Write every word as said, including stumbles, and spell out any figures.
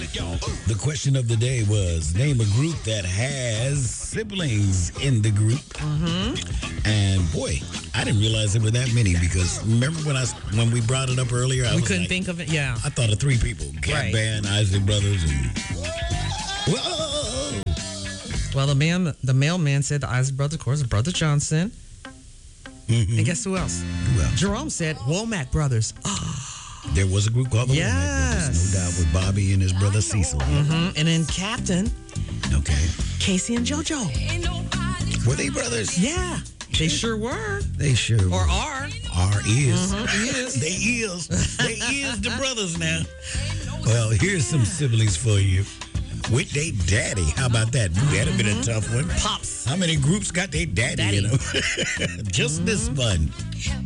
The question of the day was, name a group that has siblings in the group. Mm-hmm. And boy, I didn't realize there were that many because remember when I when we brought it up earlier? I We was couldn't like, think of it. Yeah. I thought of three people: Cat Right. Band, Isley Brothers, and whoa. Well, the man, the mailman said the Isley Brothers, of course, Brother Johnson. Mm-hmm. And guess who else? Who else? Jerome said Womack Brothers. Oh, There was a group called the Yes. Womack Brothers, no doubt, with Bobby and his brother Cecil. mm-hmm. And then Captain Okay, Casey and JoJo. were they brothers? Yeah, they sure were. They sure Or were. are. Are is. Mhm, is. They is. They is the brothers now. Well, here's some siblings for you. With they daddy. How about that? Ooh, that'd have been a tough one. Pops. How many groups got their daddy, Daddy. in them? Just this one.